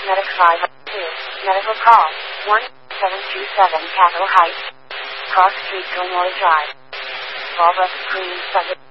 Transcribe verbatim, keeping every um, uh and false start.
Medic five two. Medical call. one seven two seven Capitol Heights. Cross Street Gilmore Drive. twelve Queens, Suffolk.